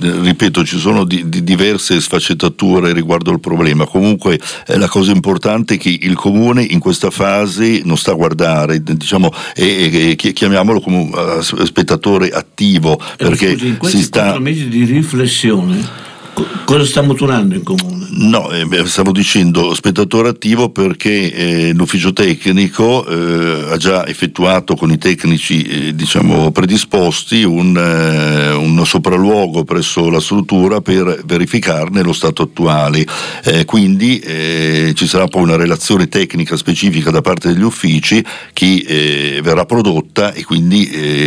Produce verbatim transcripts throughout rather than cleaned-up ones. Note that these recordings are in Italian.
ripeto, ci sono di, di diverse sfaccettature riguardo al problema. Comunque eh, la cosa importante è che il comune in questa fase non sta a guardare, diciamo, e, e chiamiamolo come un uh, spettatore attivo, eh, perché scusi, in questi si sta quattro mesi di riflessione cosa sta maturando in comune? No, eh, stavo dicendo spettatore attivo perché eh, l'ufficio tecnico eh, ha già effettuato con i tecnici eh, diciamo predisposti un, eh, un sopralluogo presso la struttura per verificarne lo stato attuale, eh, quindi eh, ci sarà poi una relazione tecnica specifica da parte degli uffici che eh, verrà prodotta e quindi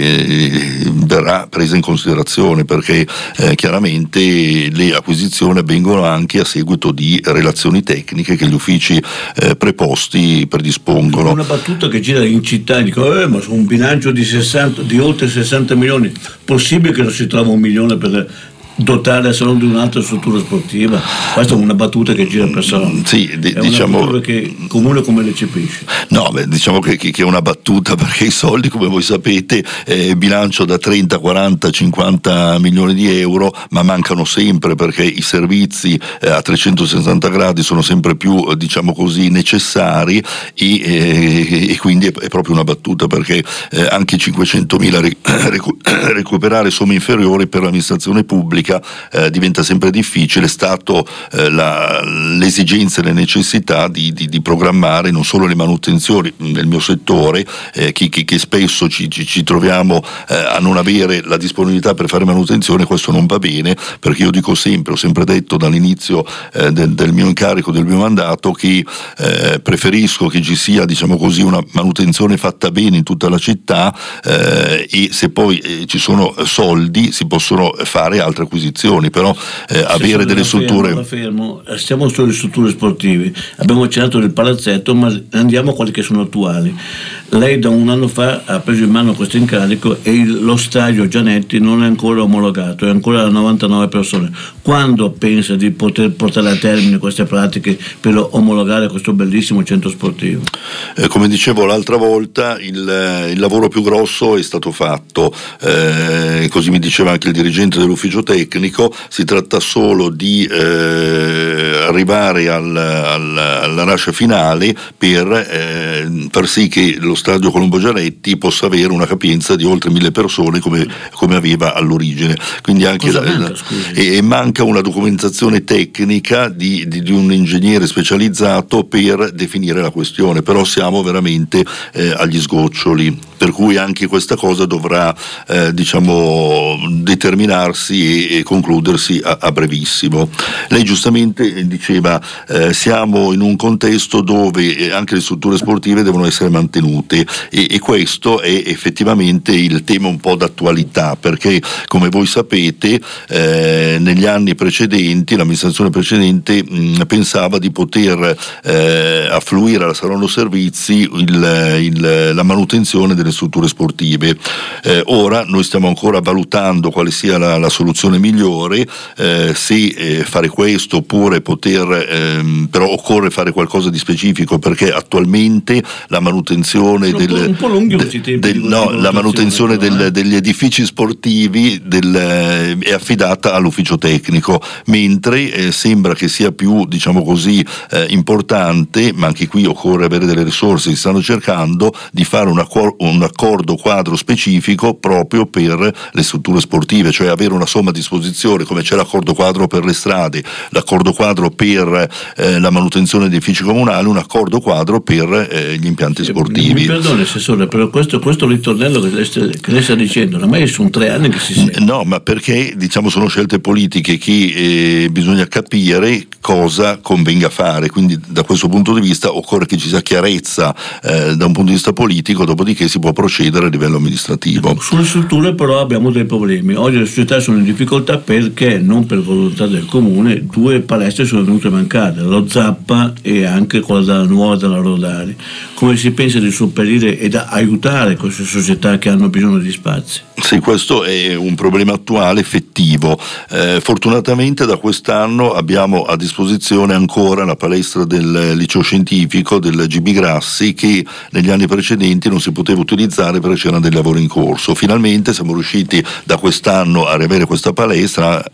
eh, verrà presa in considerazione, perché eh, chiaramente le acquisizioni avvengono anche a seguito di relazioni tecniche che gli uffici eh, preposti predispongono. Una battuta che gira in città, dico eh, ma su un bilancio di, sessanta, di oltre sessanta milioni, possibile che non si trova un milione per dotare solo di un'altra struttura sportiva? Questa è una battuta che gira per solo. Sì, d- è diciamo, una battuta che il comune come recepisce? No, beh, diciamo che, che, che è una battuta, perché i soldi, come voi sapete, eh, bilancio da trenta, quaranta, cinquanta milioni di euro, ma mancano sempre, perché i servizi eh, a trecentosessanta gradi sono sempre più, eh, diciamo così, necessari, e, eh, e quindi è, è proprio una battuta, perché eh, anche cinquecentomila recu- recuperare somme inferiori per l'amministrazione pubblica Eh, diventa sempre difficile, stato eh, la, l'esigenza e le necessità di, di, di programmare non solo le manutenzioni nel mio settore, eh, che, che, che spesso ci, ci, ci troviamo eh, a non avere la disponibilità per fare manutenzione. Questo non va bene, perché io dico sempre, ho sempre detto dall'inizio eh, del, del mio incarico, del mio mandato, che eh, preferisco che ci sia, diciamo così, una manutenzione fatta bene in tutta la città, eh, e se poi eh, ci sono soldi si possono fare altre acquisizioni, però eh, avere delle strutture. Fermo, fermo. Stiamo sulle strutture sportive, abbiamo accennato del palazzetto, ma andiamo a quelli che sono attuali. Lei da un anno fa ha preso in mano questo incarico e il, lo stadio Gianetti non è ancora omologato, è ancora a novantanove persone. Quando pensa di poter portare a termine queste pratiche per omologare questo bellissimo centro sportivo? Eh, come dicevo l'altra volta, il, il lavoro più grosso è stato fatto, eh, così mi diceva anche il dirigente dell'ufficio tecnico. Si tratta solo di eh, arrivare al, al, alla rascia finale per eh, far sì che lo stadio Colombo Gianetti possa avere una capienza di oltre mille persone come, come aveva all'origine. Quindi anche Cosa la, manca, e, e manca una documentazione tecnica di, di, di un ingegnere specializzato per definire la questione, però siamo veramente eh, agli sgoccioli, per cui anche questa cosa dovrà eh, diciamo determinarsi e, e concludersi a, a brevissimo. Lei giustamente diceva eh, siamo in un contesto dove anche le strutture sportive devono essere mantenute, e, e questo è effettivamente il tema un po' d'attualità, perché come voi sapete eh, negli anni precedenti l'amministrazione precedente mh, pensava di poter eh, affluire alla Saronno Servizi il, il, la manutenzione delle strutture sportive. Eh, ora noi stiamo ancora valutando quale sia la, la soluzione migliore, eh, se eh, fare questo oppure poter ehm, però occorre fare qualcosa di specifico, perché attualmente la manutenzione del, un po' lunghi questi tempi del, di no, la manutenzione del, eh? degli edifici sportivi del, eh, è affidata all'ufficio tecnico, mentre eh, sembra che sia più, diciamo così, eh, importante, ma anche qui occorre avere delle risorse, si stanno cercando di fare un, accor- un accordo quadro specifico proprio per le strutture sportive, cioè avere una somma a disposizione, come c'è l'accordo quadro per le strade, l'accordo quadro per eh, la manutenzione degli edifici comunali, un accordo quadro per eh, gli impianti sportivi. Mi perdoni Assessore, però questo, questo ritornello che lei, sta, che lei sta dicendo, ormai sono tre anni che si sente. No, ma perché diciamo sono scelte politiche che eh, bisogna capire cosa convenga fare, quindi da questo punto di vista occorre che ci sia chiarezza eh, da un punto di vista politico, dopodiché si può procedere a livello amministrativo. Sulle strutture però abbiamo dei problemi. Oggi le società sono in difficoltà perché, non per volontà del comune, due palestre sono venute a mancare, lo Zappa e anche quella della nuova della Rodari. Come si pensa di sopperire ed aiutare queste società che hanno bisogno di spazi? Sì, questo è un problema attuale, effettivo. Eh, fortunatamente da quest'anno abbiamo a disposizione ancora la palestra del liceo scientifico del G B Grassi, che negli anni precedenti non si poteva utilizzare perché c'erano dei lavori in corso. Finalmente siamo riusciti da quest'anno a riavere questa palestra,